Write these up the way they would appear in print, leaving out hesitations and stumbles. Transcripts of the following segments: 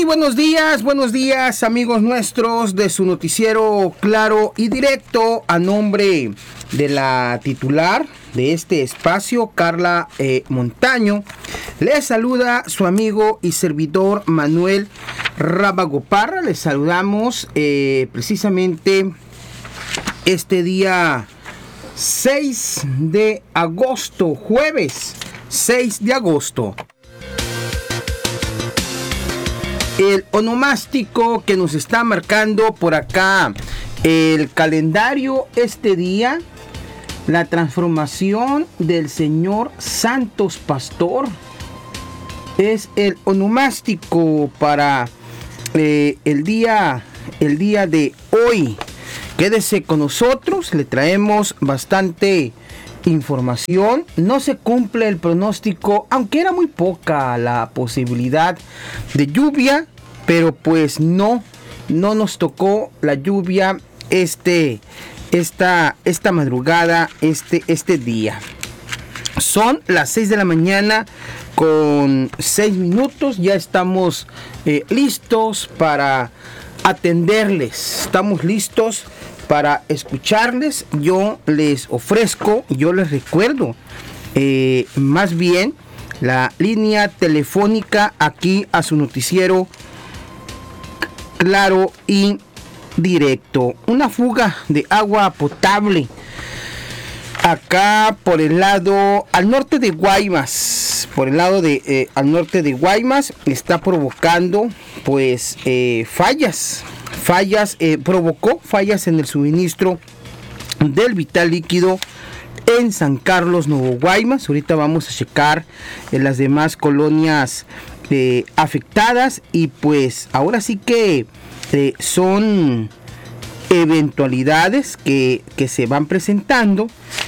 buenos días amigos nuestros de su noticiero Claro y Directo. A nombre de la titular de este espacio, Carla Montaño, les saluda su amigo y servidor Manuel Rábago Parra. Les saludamos precisamente este día 6 de agosto, jueves 6 de agosto. El onomástico que nos está marcando por acá el calendario este día, la transformación del señor Santos Pastor, es el onomástico para el día de hoy. Quédese con nosotros, le traemos bastante información. No se cumple el pronóstico, aunque era muy poca la posibilidad de lluvia, pero pues no nos tocó la lluvia esta madrugada, este día. Son las 6 de la mañana con 6 minutos. Ya estamos listos para atenderles. Estamos listos para escucharles. Yo les recuerdo más bien la línea telefónica aquí a su noticiero Claro y Directo. Una fuga de agua potable acá por el lado al norte de Guaymas, está provocando pues provocó fallas en el suministro del vital líquido en San Carlos, Nuevo Guaymas. Ahorita vamos a checar en las demás colonias afectadas, y pues ahora sí que son eventualidades que se van presentando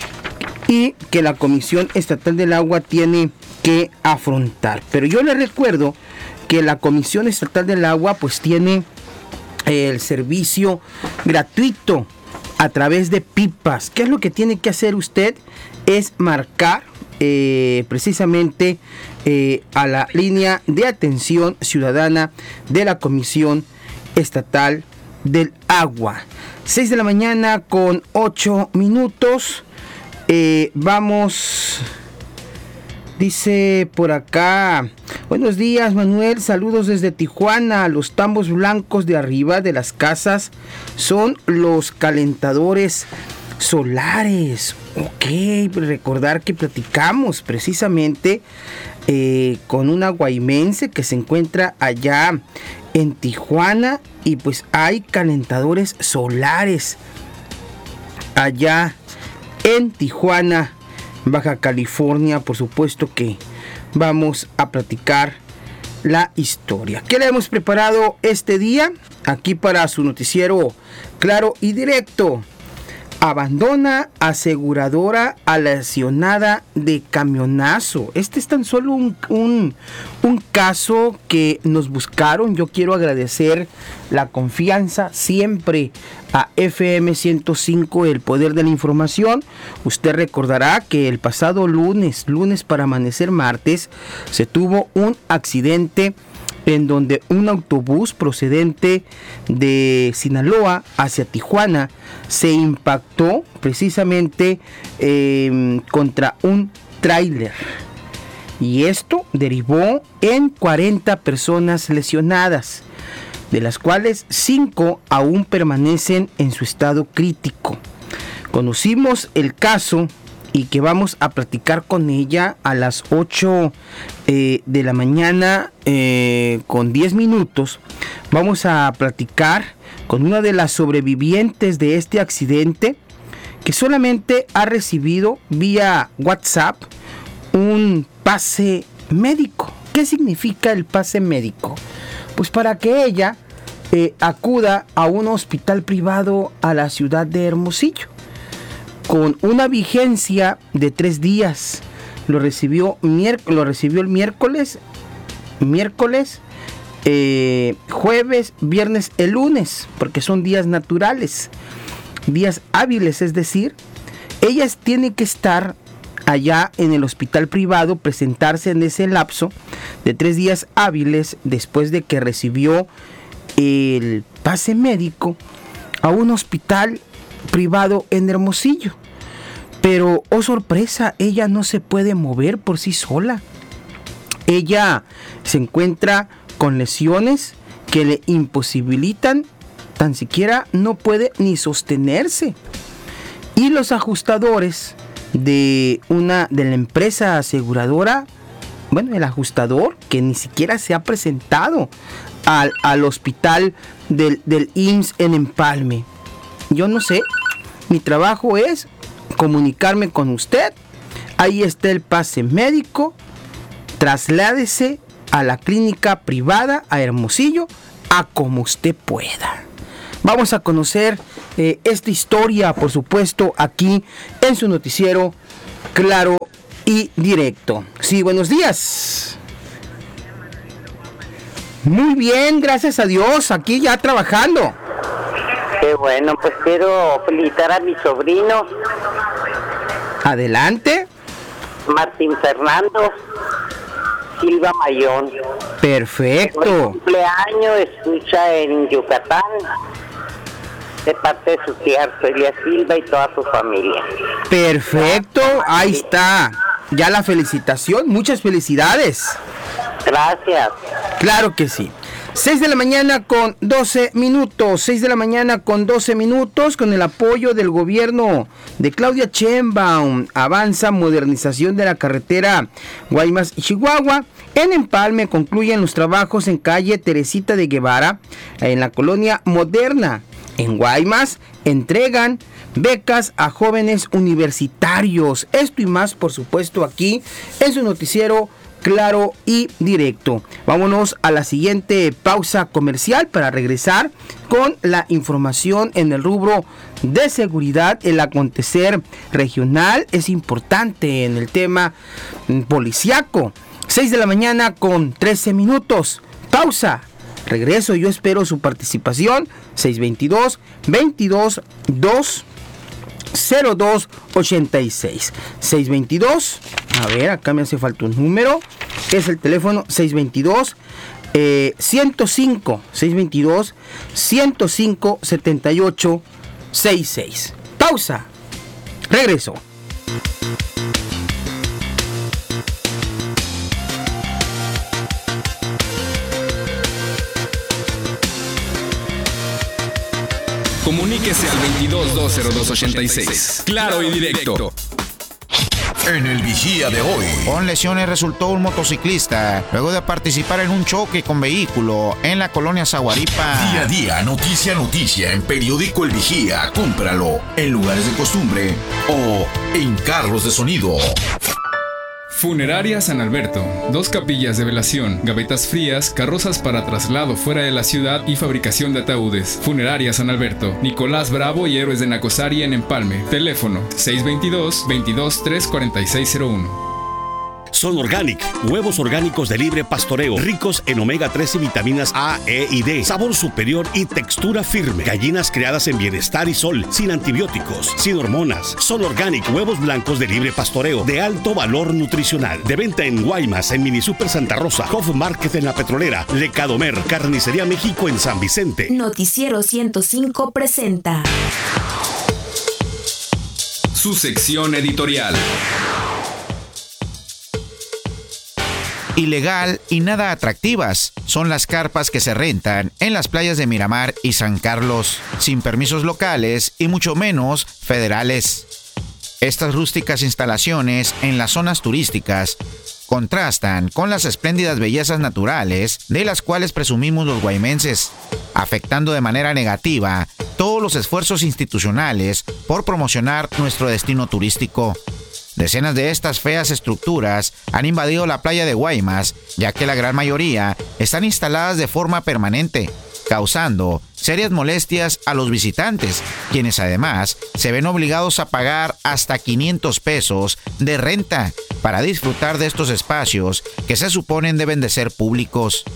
y que la Comisión Estatal del Agua tiene que afrontar. Pero yo les recuerdo que la Comisión Estatal del Agua pues tiene el servicio gratuito a través de pipas. ¿Qué es lo que tiene que hacer usted? Es marcar precisamente a la línea de atención ciudadana de la Comisión Estatal del Agua. 6 de la mañana con 8 minutos. Vamos. Dice por acá: buenos días, Manuel, saludos desde Tijuana. Los tambos blancos de arriba de las casas son los calentadores solares. Ok, recordar que platicamos precisamente con una guaymense que se encuentra allá en Tijuana, y pues hay calentadores solares allá en Tijuana, Baja California. Por supuesto que vamos a platicar la historia. ¿Qué le hemos preparado este día? Aquí para su noticiero Claro y Directo. Abandona aseguradora a lesionada de camionazo. Este es tan solo un caso que nos buscaron. Yo quiero agradecer la confianza siempre a FM 105, el poder de la información. Usted recordará que el pasado lunes para amanecer martes, se tuvo un accidente en donde un autobús procedente de Sinaloa hacia Tijuana se impactó precisamente contra un tráiler, y esto derivó en 40 personas lesionadas, de las cuales 5 aún permanecen en su estado crítico. Conocimos el caso y que vamos a platicar con ella a las 8 de la mañana con 10 minutos. Vamos a platicar con una de las sobrevivientes de este accidente, que solamente ha recibido vía WhatsApp un pase médico. ¿Qué significa el pase médico? Pues para que ella acuda a un hospital privado a la ciudad de Hermosillo, con una vigencia de 3 días. Lo recibió el miércoles, jueves, viernes, el lunes, porque son días naturales, días hábiles, es decir, ella tiene que estar allá en el hospital privado, presentarse en ese lapso de 3 días hábiles después de que recibió el pase médico a un hospital privado en Hermosillo. Pero, oh sorpresa, ella no se puede mover por sí sola. Ella se encuentra con lesiones que le imposibilitan, tan siquiera no puede ni sostenerse. Y los ajustadores de la empresa aseguradora, bueno, el ajustador que ni siquiera se ha presentado al hospital del IMSS en Empalme. Yo no sé, mi trabajo es comunicarme con usted. Ahí está el pase médico. Trasládese a la clínica privada a Hermosillo a como usted pueda. Vamos a conocer esta historia, por supuesto, aquí en su noticiero Claro y Directo. Sí, buenos días. Muy bien, gracias a Dios, aquí ya trabajando. Qué bueno, pues quiero felicitar a mi sobrino. Adelante. Martín Fernando Silva Mayón. Perfecto. El cumpleaños, escucha en Yucatán, de parte de su tía Arcelia Silva y toda su familia. Perfecto, ahí está. Ya la felicitación, muchas felicidades. Gracias. Claro que sí. 6 de la mañana con 12 minutos, 6 de la mañana con 12 minutos, con el apoyo del gobierno de Claudia Sheinbaum, avanza modernización de la carretera Guaymas-Chihuahua. En Empalme concluyen los trabajos en calle Teresita de Guevara, en la colonia Moderna. En Guaymas entregan becas a jóvenes universitarios. Esto y más, por supuesto, aquí en su noticiero Claro y Directo. Vámonos a la siguiente pausa comercial para regresar con la información en el rubro de seguridad. El acontecer regional es importante en el tema policiaco. 6 de la mañana con 13 minutos. Pausa. Regreso, yo espero su participación. 622-22-2. 0286 622, a ver, acá me hace falta un número, es el teléfono 622 105 622 105 78 66. Pausa. Regreso. Comuníquese al 22-202-86. Claro y Directo. En el Vigía de hoy. Con lesiones resultó un motociclista luego de participar en un choque con vehículo en la colonia Zaguaripa. Día a día, noticia a noticia en Periódico El Vigía. Cómpralo en lugares de costumbre o en carros de sonido. Funeraria San Alberto. 2 capillas de velación, gavetas frías, carrozas para traslado fuera de la ciudad y fabricación de ataúdes. Funeraria San Alberto. Nicolás Bravo y Héroes de Nacosari en Empalme. Teléfono 622-22-34601. Son Organic, huevos orgánicos de libre pastoreo, ricos en omega 3 y vitaminas A, E y D, sabor superior y textura firme. Gallinas criadas en bienestar y sol, sin antibióticos, sin hormonas. Son Organic, huevos blancos de libre pastoreo, de alto valor nutricional. De venta en Guaymas, en Mini Super Santa Rosa, Hof Market en La Petrolera, Lecadomer, Carnicería México en San Vicente. Noticiero 105 presenta su sección editorial. Ilegal y nada atractivas son las carpas que se rentan en las playas de Miramar y San Carlos, sin permisos locales y mucho menos federales. Estas rústicas instalaciones en las zonas turísticas contrastan con las espléndidas bellezas naturales de las cuales presumimos los guaymenses, afectando de manera negativa todos los esfuerzos institucionales por promocionar nuestro destino turístico. Decenas de estas feas estructuras han invadido la playa de Guaymas, ya que la gran mayoría están instaladas de forma permanente, causando serias molestias a los visitantes, quienes además se ven obligados a pagar hasta 500 pesos de renta para disfrutar de estos espacios que se suponen deben de ser públicos.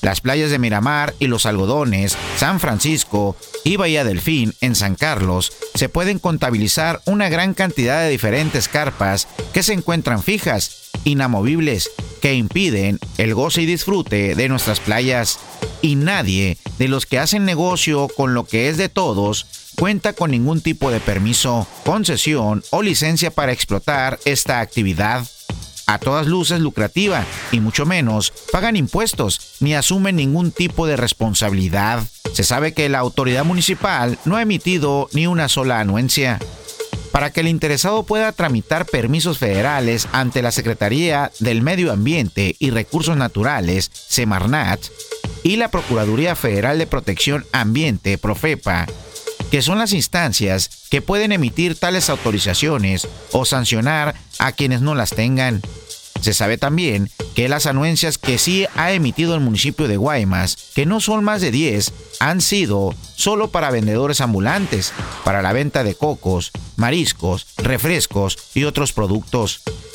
Las playas de Miramar y Los Algodones, San Francisco y Bahía Delfín en San Carlos se pueden contabilizar una gran cantidad de diferentes carpas que se encuentran fijas, inamovibles, que impiden el goce y disfrute de nuestras playas. Y nadie de los que hacen negocio con lo que es de todos cuenta con ningún tipo de permiso, concesión o licencia para explotar esta actividad. A todas luces lucrativa, y mucho menos pagan impuestos ni asumen ningún tipo de responsabilidad. Se sabe que la autoridad municipal no ha emitido ni una sola anuencia. Para que el interesado pueda tramitar permisos federales ante la Secretaría del Medio Ambiente y Recursos Naturales, Semarnat, y la Procuraduría Federal de Protección Ambiente, Profepa, que son las instancias que pueden emitir tales autorizaciones o sancionar a quienes no las tengan. Se sabe también que las anuencias que sí ha emitido el municipio de Guaymas, que no son más de 10, han sido solo para vendedores ambulantes, para la venta de cocos, mariscos, refrescos y otros productos.